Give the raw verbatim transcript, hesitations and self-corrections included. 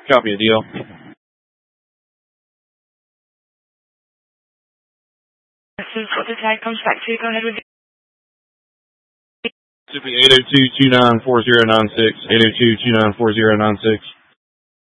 Copy a deal. This is what the tag comes back to. Go ahead with Should be eight oh two, two nine four zero nine six, eight oh two, two nine four zero nine six.